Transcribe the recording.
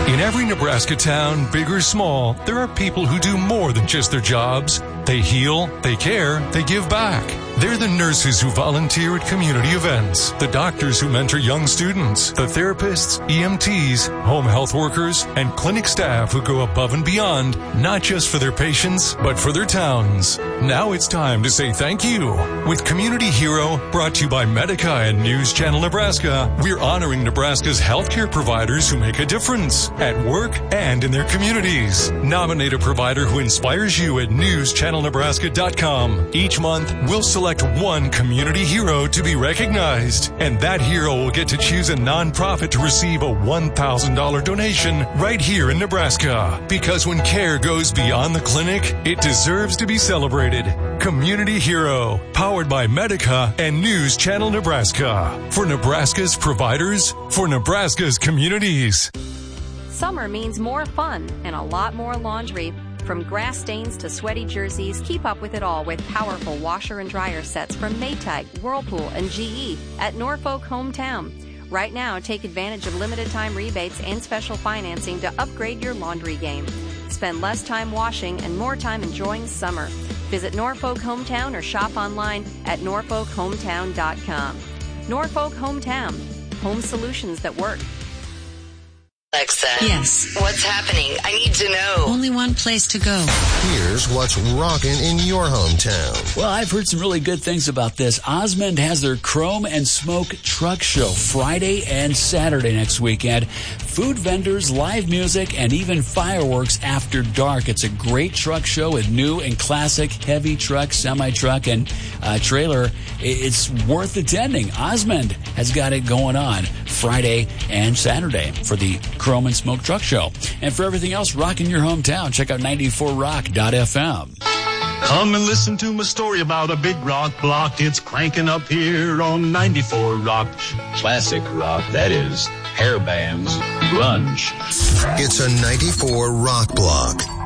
In every Nebraska town, big or small, there are people who do more than just their jobs. They heal, they care, they give back. They're the nurses who volunteer at community events, the doctors who mentor young students, the therapists, EMTs, home health workers, and clinic staff who go above and beyond, not just for their patients, but for their towns. Now it's time to say thank you. With Community Hero, brought to you by Medica and News Channel Nebraska, we're honoring Nebraska's healthcare providers who make a difference at work and in their communities. Nominate a provider who inspires you at newschannelnebraska.com. Each month, we'll select one community hero to be recognized, and that hero will get to choose a nonprofit to receive a $1,000 donation right here in Nebraska. Because when care goes beyond the clinic, it deserves to be celebrated. Community Hero, powered by Medica and News Channel Nebraska. For Nebraska's providers, for Nebraska's communities. Summer means more fun and a lot more laundry. From grass stains to sweaty jerseys, keep up with it all with powerful washer and dryer sets from Maytag, Whirlpool, and GE at Norfolk Hometown. Right now, take advantage of limited time rebates and special financing to upgrade your laundry game. Spend less time washing and more time enjoying summer. Visit Norfolk Hometown or shop online at norfolkhometown.com. Norfolk Hometown. Home solutions that work. Alexa. Yes. What's happening? I need to know. Only one place to go. Here's what's rocking in your hometown. Well, I've heard some really good things about this. Osmond has their Chrome and Smoke Truck Show Friday and Saturday next weekend. Food vendors, live music, and even fireworks after dark. It's a great truck show with new and classic heavy truck, semi-truck, and trailer. It's worth attending. Osmond has got it going on Friday and Saturday for the Chrome and Smoke Truck Show. And for everything else rocking your hometown, check out 94rock.fm. Come and listen to my story about a big rock block. It's cranking up here on 94 Rock. Classic rock, that is. Hair bands, grunge. It's a 94 Rock Block.